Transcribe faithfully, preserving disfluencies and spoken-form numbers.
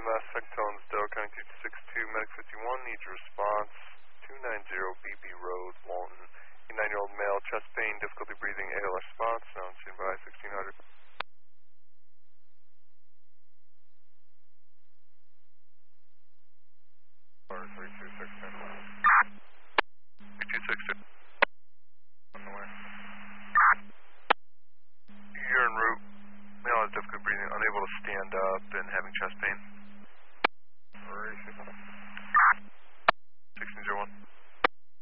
Mass Sectones, Dell County two two six two, Medic fifty-one, needs response, two ninety B B Road, Walton. nine-year-old male, chest pain, difficulty breathing, A L S response, known seen by sixteen hundred. Or three two six two. three two six two. On the way. You're en route. Male has difficulty breathing, unable to stand up, and having chest pain. Three two six two.